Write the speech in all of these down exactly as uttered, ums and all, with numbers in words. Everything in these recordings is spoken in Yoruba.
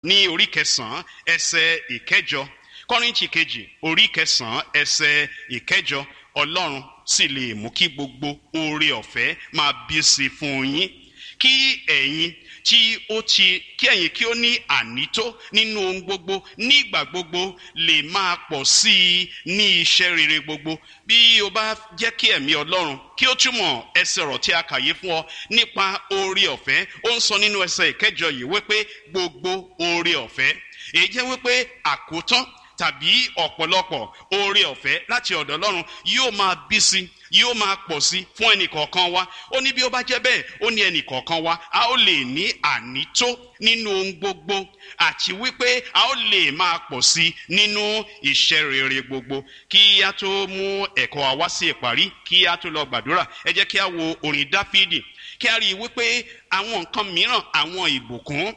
ní orí kẹsàn-án ẹsẹ̀ ìkẹjọ, Kọ́ríńtì kejì orí kẹsàn-án ẹsẹ̀ ìkẹjọ, Ọlọ́run sì lè mú kí gbogbo oore ọ̀fẹ́ máa bí sí fún yín, kí ẹ̀yin tí ó ti kí ẹ̀yin kí ó ní ànító nínú ohun gbogbo nígbà gbogbo lè máa pọ̀ sí i ní iṣẹ́ rere gbogbo. Bí o bá jẹ́ kí ẹ̀mí Ọlọ́run kí ó túmọ̀ ẹsẹ̀ ọ̀rọ̀ tí a kà yé fún ọ nípa oore ọ̀fẹ́, ó ń sọ nínú ẹsẹ̀ ìkẹjọ yìí wípé gbogbo oore ọ̀fẹ́, èyí jẹ́ wípé àkótán tàbí ọ̀pọ̀lọpọ̀ oore ọ̀fẹ́ láti ọ̀dọ̀ Ọlọ́run yóò máa bí sí, yóò máa pọ̀ sí fún ẹnìkọ̀ọ̀kan wa. Ó ní bí ó bá jẹ́ bẹ́ẹ̀, ó ní ẹnìkọ̀ọ̀kan wa a ó lè ní ànító nínú ohun gbogbo, àti wípé a ó lè máa pọ̀ sí nínú iṣẹ́ rere gbogbo. Kí a tó mú ẹ̀kọ́ wa wá sí ìparí, kí a tó lọ gbàdúrà, ẹ jẹ́ kí a wo orin Dáfídì, kí a rí i wípé àwọn nǹkan mìíràn, àwọn ìbùkún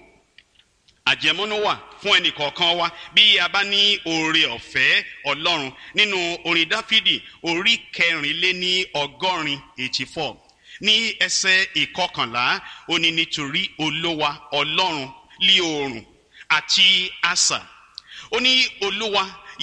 àjẹmọ́nú wà fún ẹnìkọ̀ọ̀kan wa bí a bá ní oore ọ̀fẹ́ Ọlọ́run. Nínú orin Dáfídì orí kẹrìnléní ọgọ́rin eighty four ní ẹsẹ̀ ìkọkànlá, ó ní nítorí Olúwa Ọlọ́run lí oòrùn àti asà, ó ní Olúwa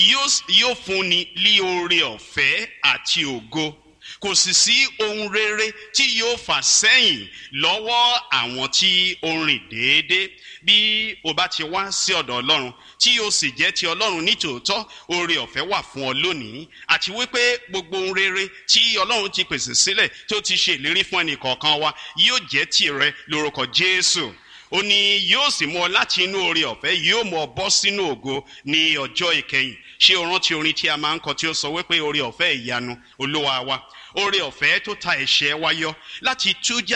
yóò fúnni lí oore ọ̀fẹ́ àti ògo, kò sì sí ohun rere tí yóò fà sẹ́yìn lọ́wọ́ àwọn tí ó rìn déédéé. Bí o bá ti wá sí ọ̀dọ̀ Ọlọ́run tí o sì jẹ́ ti Ọlọ́run nítòótọ́, oore ọ̀fẹ́ wà fún ọ lónìí, àti wípé gbogbo ohun rere tí Ọlọ́run ti pèsè sílẹ̀ tí ó ti ṣe ìlérí fún ẹnìkọ̀ọ̀kan wa yóò jẹ́ tìrẹ lórúkọ Jésù. Ó ní yóò sì mú ọ láti inú oore ọ̀fẹ́, yóò mú ọ bọ́ sínú ògo ní ọjọ́ ìkẹyìn. Ṣé o rántí orin tí a máa ń kọ tí ó sọ wípé oore ọ̀fẹ́ ìyanu Olúwa wa, oore ọ̀fẹ́ tó ta ẹ̀ṣẹ̀ wa yọ láti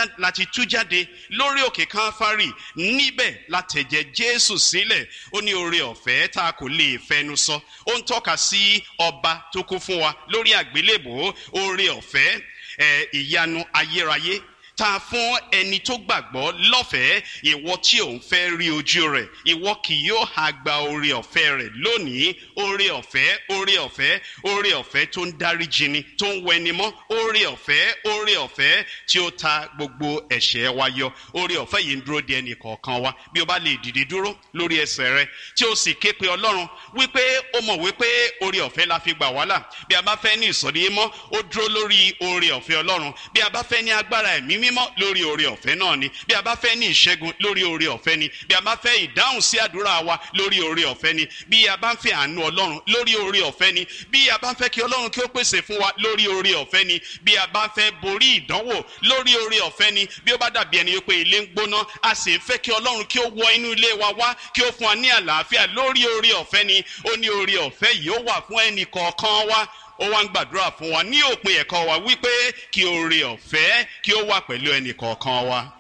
tú jáde lórí òkè Káfárì, níbẹ̀ látẹ̀jẹ̀ Jésù sílẹ̀. Ó ní oore ọ̀fẹ́ tá a kò lè fẹnu sọ, ó ń tọ́ka sí ọba tó kú fún wa lórí àgbélébùú. Oore ọ̀fẹ́ ẹ̀ ìyanu ayérayé ta fún ẹni tó gbàgbọ́ lọ́fẹ̀ẹ́. Ìwọ tí ò ń fẹ́ rí ojú rẹ̀, ìwọ kì yóò ha gba oore ọ̀fẹ́ rẹ̀ lónìí. Oore ọ̀fẹ́, oore ọ̀fẹ́, oore ọ̀fẹ́ tó ń dáríjì ni, tó ń wẹni mọ́. Oore ọ̀fẹ́, oore ọ̀fẹ́ tí ó ta gbogbo ẹ̀ṣẹ̀ wa yọ. Oore ọ̀fẹ́ yìí ń dúró de ẹnì kọ̀ọ̀kan wa. Bí o bá lè dìde dúró lórí ẹsẹ̀ rẹ tí o sì ké pe Ọlọ́run wípé ó mọ̀ wípé oore ọ̀fẹ́ la fi gbà wá là. Bí a bá fẹ́ ní ìsọ̀rí mọ́, ó dúró lórí oore ọ̀fẹ́ Ọlọ́run. Bí a bá fẹ́ ní agbára ẹ̀mí mímọ́, lórí oore ọ̀fẹ́ náà ni. Bí a bá fẹ́ ní ìṣẹ́gun, lórí oore ọ̀fẹ́ ni. Bí a bá fẹ́ ìdáhùn sí àdúrà wa, lórí oore ọ̀fẹ́ ni. Bí a bá ń fẹ́ àánú Ọlọ́run, lórí oore ọ̀fẹ́ ni. Bí a bá ń fẹ́ kí Ọlọ́run kí ó pèsè fún wa, lórí oore ọ̀fẹ́ ni. Bí a bá ń fẹ́ borí ìdánwò, lórí oore ọ̀fẹ́ ni. Bí ó bá dàbí ẹni wípé ilé ń gbóná, a sì ń fẹ́ kí Ọlọ́run kí ó wọ inú ilé wa wá, kí ó fún wa ní àlàáfíà, lórí oore ọ̀fẹ́ ni. Ó ní oore ọ̀fẹ́ yìí ó wà fún ẹnì kọ̀ọ̀kan wa. Ó wá ń gbàdúrà fún wa ní òpin ẹ̀kọ́ wa wípé kí oore ọ̀fẹ́ kí ó wà pẹ̀lú ẹnì kọ̀ọ̀kan wa.